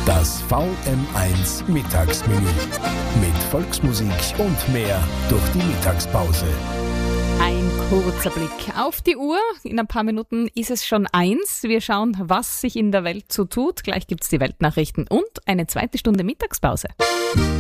Das VM1 Mittagsmenü. Mit Volksmusik und mehr durch die Mittagspause. Ein kurzer Blick auf die Uhr. In ein paar Minuten ist es schon 1. Wir schauen, was sich in der Welt so tut. Gleich gibt es die Weltnachrichten und eine zweite Stunde Mittagspause.